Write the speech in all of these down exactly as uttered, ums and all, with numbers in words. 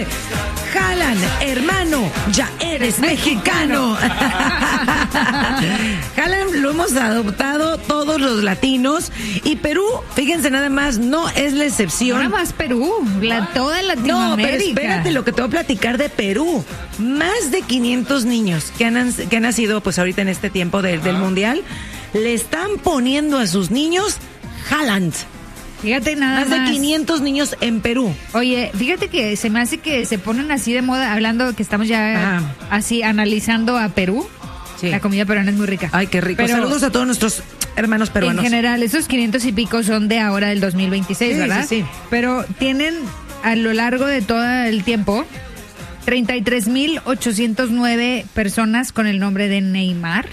Haaland, hermano, ya eres mexicano. Haaland lo hemos adoptado todos los latinos. Y Perú, fíjense nada más, no es la excepción. Nada más Perú, la, toda Latinoamérica. No, pero espérate lo que te voy a platicar de Perú. Más de quinientos niños que han, que han nacido pues ahorita en este tiempo de, del Mundial, le están poniendo a sus niños Haaland. Fíjate nada más. Más de quinientos niños en Perú. Oye, fíjate que se me hace que se ponen así de moda, hablando que estamos ya Ajá. así analizando a Perú. Sí. La comida peruana es muy rica. Ay, qué rico. Pero saludos a todos nuestros hermanos peruanos. En general, esos quinientos y pico son de ahora del dos mil veintiséis, sí, ¿verdad? Sí, sí. Pero tienen a lo largo de todo el tiempo treinta y tres mil ochocientos nueve personas con el nombre de Neymar.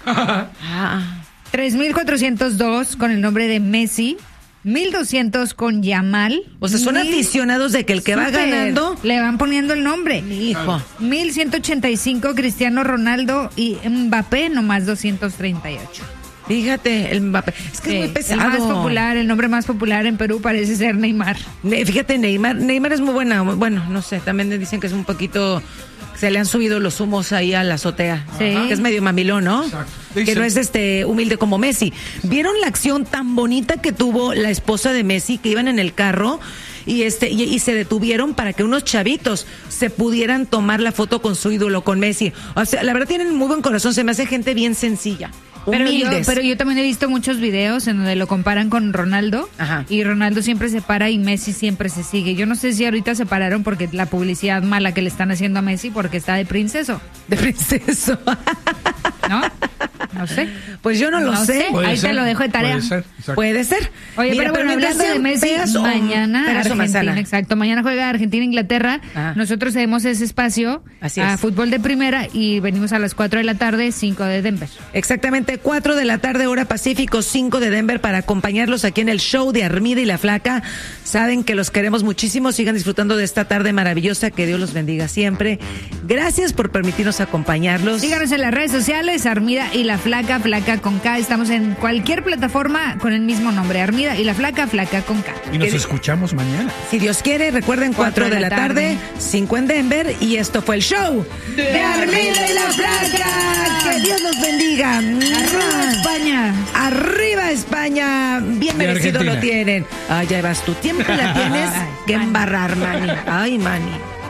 ah. tres mil cuatrocientos dos con el nombre de Messi. mil doscientos con Yamal. O sea, son mil, aficionados de que el que va ganando le van poniendo el nombre. Mi hijo. mil ciento ochenta y cinco Cristiano Ronaldo y Mbappé, nomás doscientos treinta y ocho. Fíjate, el Mbappé. Es que sí, es muy pesado. El más popular, el nombre más popular en Perú parece ser Neymar. Fíjate, Neymar, Neymar es muy buena. Bueno, no sé, también dicen que es un poquito... Se le han subido los humos ahí a la azotea. Sí. Que es medio mamilón, ¿no? Exacto. Que no es este humilde como Messi. ¿Vieron la acción tan bonita que tuvo la esposa de Messi, que iban en el carro y este y, y se detuvieron para que unos chavitos se pudieran tomar la foto con su ídolo, con Messi? O sea, la verdad tienen muy buen corazón. Se me hace gente bien sencilla. Pero yo, pero yo también he visto muchos videos en donde lo comparan con Ronaldo. Ajá. Y Ronaldo siempre se para y Messi siempre se sigue. Yo no sé si ahorita se pararon porque la publicidad mala que le están haciendo a Messi porque está de princeso. De princeso. ¿No? No sé. Pues yo no, no lo sé. Ahí ser, te lo dejo de tarea. Puede ser. Puede ser. Oye, Mira, pero bueno, pero hablando de Messi, mañana Argentina, exacto, mañana juega Argentina-Inglaterra. Ajá. Nosotros cedemos ese espacio a fútbol de primera y venimos a las cuatro de la tarde, cinco de Denver. Exactamente, cuatro de la tarde, hora Pacífico, cinco de Denver, para acompañarlos aquí en el show de Armida y la Flaca. Saben que los queremos muchísimo. Sigan disfrutando de esta tarde maravillosa. Que Dios los bendiga siempre. Gracias por permitirnos acompañarlos. Síganos en las redes sociales, Armida y la Flaca, Flaca con K. Estamos en cualquier plataforma con el mismo nombre, Armida y la Flaca, Flaca con K. Y nos que, escuchamos mañana. Si Dios quiere, recuerden, cuatro de la tarde, cinco en Denver. Y esto fue el show de, de Armida y la Flaca. Que Dios los bendiga. Arriba España. Arriba España. Bien merecido lo tienen. Ah, ya vas tú. Tiempo la tienes que embarrar, Mani. Ay, Mani.